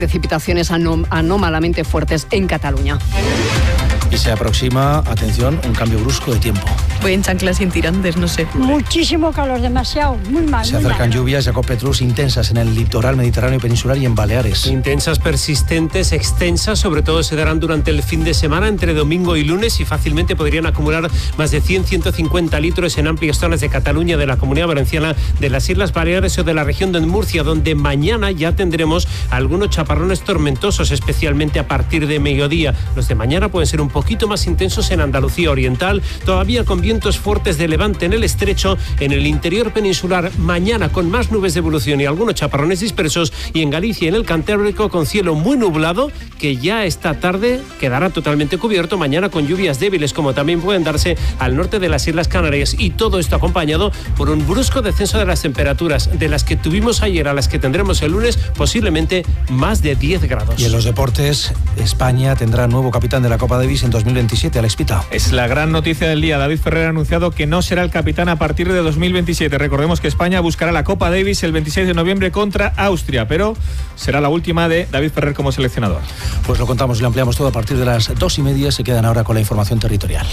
Precipitaciones anómalamente fuertes en Cataluña. Y se aproxima, atención, un cambio brusco de tiempo. Voy en chanclas sin tirantes, no sé. Muchísimo calor, demasiado, muy mal. Se acercan lluvias, Jacob Petrus, intensas en el litoral mediterráneo peninsular y en Baleares. Intensas, persistentes, extensas, sobre todo se darán durante el fin de semana, entre domingo y lunes, y fácilmente podrían acumular más de 100-150 litros en amplias zonas de Cataluña, de la Comunidad Valenciana, de las Islas Baleares o de la región de Murcia, donde mañana ya tendremos algunos chaparrones tormentosos, especialmente a partir de mediodía. Los de mañana pueden ser un poquito más intensos en Andalucía Oriental, todavía con vientos fuertes de levante en el estrecho, en el interior peninsular mañana con más nubes de evolución y algunos chaparrones dispersos, y en Galicia y en el Cantábrico con cielo muy nublado, que ya esta tarde quedará totalmente cubierto, mañana con lluvias débiles, como también pueden darse al norte de las Islas Canarias, y todo esto acompañado por un brusco descenso de las temperaturas, de las que tuvimos ayer a las que tendremos el lunes, posiblemente más de 10 grados. Y en los deportes, España tendrá nuevo capitán de la Copa Davis en 2027, Alex Pita. Es la gran noticia del día. David Ferrer ha anunciado que no será el capitán a partir de 2027. Recordemos que España buscará la Copa Davis el 26 de noviembre contra Austria, pero será la última de David Ferrer como seleccionador. Pues lo contamos y lo ampliamos todo a partir de las 2:30. Se quedan ahora con la información territorial.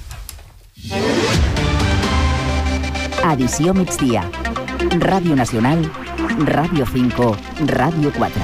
Edició migdia. Ràdio Nacional, Ràdio 5, Ràdio 4.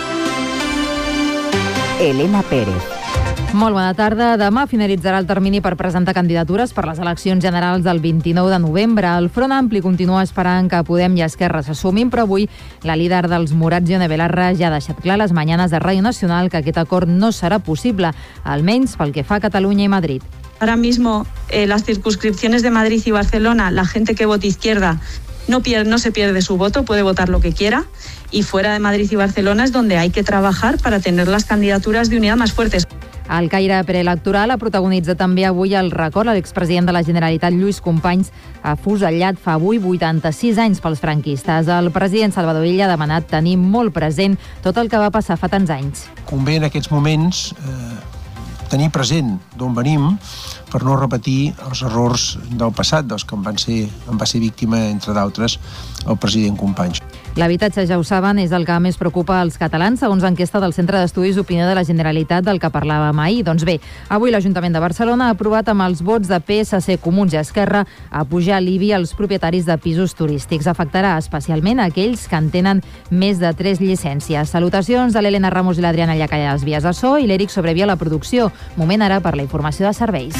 Elena Pérez. Molt bona tarda. Demà finalitzarà el termini per presentar candidatures per les eleccions generals del 29 de novembre. El Front Ampli continua esperant que Podem i Esquerra se sumin, però avui la líder dels Morats, Ione Belarra, ja ha deixat clar a les mañanes de Ràdio Nacional que aquest acord no serà possible, almenys pel que fa a Catalunya i Madrid. Ahora mismo las circunscripciones de Madrid y Barcelona, la gente que vote izquierda no se pierde su voto, puede votar lo que quiera, y fuera de Madrid y Barcelona es donde hay que trabajar para tener las candidaturas de unidad más fuertes. El caire preelectoral ha protagonitzat també avui el record a l'expresident de la Generalitat, Lluís Companys, afusellat fa avui 86 anys pels franquistes. El president Salvador Illa ha demanat tenir molt present tot el que va passar fa tants anys. Convé en aquests moments tenir present d'on venim per no repetir els errors del passat, dels que en va ser víctima, entre d'altres, el president Companys. L'habitatge, ja ho saben, és el que més preocupa als catalans, segons l'enquesta del Centre d'Estudis d'Opinió de la Generalitat del que parlàvem ahir. Doncs bé, avui l'Ajuntament de Barcelona ha aprovat amb els vots de PSC, Comuns i Esquerra apujar l'IBI als propietaris de pisos turístics. Afectarà especialment a aquells que en tenen més de 3 llicències. Salutacions de l'Helena Ramos i l'Adriana Llacalla a les vies de so i l'Eric Sobrevia a la producció. Moment ara per la informació de serveis.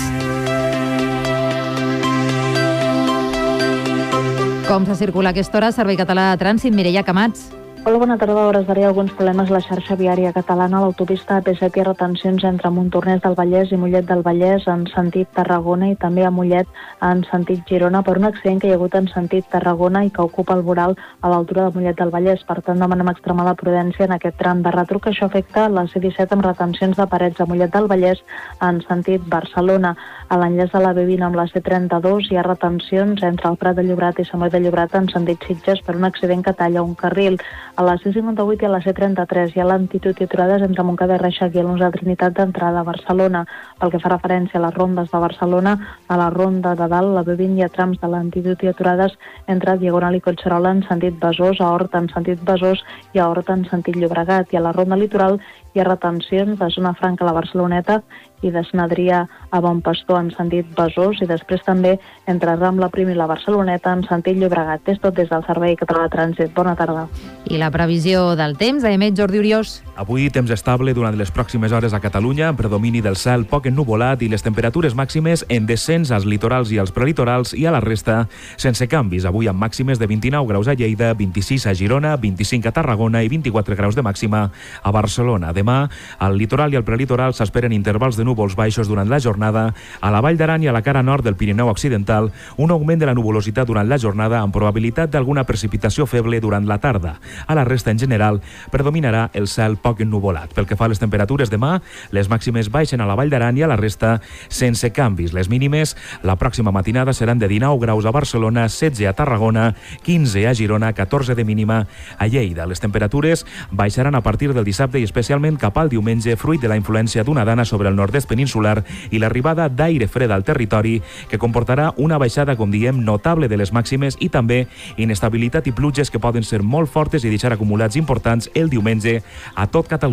Com se circula a aquesta hora? Servei Català de Trànsit, Mireia Camats. Hola, bona tarda. A hores d'ara hi ha alguns problemes a la xarxa viària catalana. L'autopista AP7 hi ha retencions entre Montornès del Vallès i Mollet del Vallès en sentit Tarragona i també a Mollet en sentit Girona per un accident que hi ha hagut en sentit Tarragona i que ocupa el voral a l'altura de Mollet del Vallès. Per tant, demanem extremar la prudència en aquest tram de retruc. Això afecta la C-17 amb retencions de parets a Mollet del Vallès en sentit Barcelona. A l'enllaç de la B20 amb la C32 hi ha retencions entre el Prat de Llobregat i Sant Boi de Llobregat en sentit Sitges per un accident que talla un carril. A la C58 i a la C33 hi ha lentitud i aturades entre Montcada i Reixac i a l'Unza Trinitat d'entrada a Barcelona. Pel que fa referència a les rondes de Barcelona, a la ronda de dalt, la B20 hi ha trams de lentitud i aturades entre Diagonal i Collserola en sentit Besòs, a Horta en sentit Besòs i a Horta en sentit Llobregat. I a la ronda litoral hi ha retencions de Zona Franca a la Barceloneta i de Sant Adrià a Bon Pastor en sentit Besòs i després també entre Rambla Prim i la Barceloneta en sentit Llobregat. És tot des del Servei Català de Trànsit. Bona tarda. I la previsió del temps, emet Jordi Oriós. Avui temps estable durant les pròximes hores a Catalunya, amb predomini del cel poc ennuvolat i les temperatures màximes en descens als litorals i als prelitorals i a la resta sense canvis. Avui amb màximes de 29 graus a Lleida, 26 a Girona, 25 a Tarragona i 24 graus de màxima a Barcelona. Demà, al litoral i al prelitoral s'esperen intervals de núvols baixos durant la jornada. A la Vall d'Aran i a la cara nord del Pirineu Occidental, un augment de la nuvolositat durant la jornada amb probabilitat d'alguna precipitació feble durant la tarda. A la resta, en general, predominarà el cel poc ennuvolat. Pel que fa a les temperatures demà, les màximes baixen a la Vall d'Aran i a la resta sense canvis. Les mínimes, la pròxima matinada seran de 19 graus a Barcelona, 16 a Tarragona, 15 a Girona, 14 de mínima a Lleida. Les temperatures baixaran a partir del dissabte i especialment s'estén cap al diumenge, fruit de la influència d'una dana sobre el nord-est peninsular i l'arribada d'aire fred al territori, que comportarà una baixada, com diem, notable de les màximes i també inestabilitat i pluges que poden ser molt fortes i deixar acumulats importants el diumenge a tot Catalunya.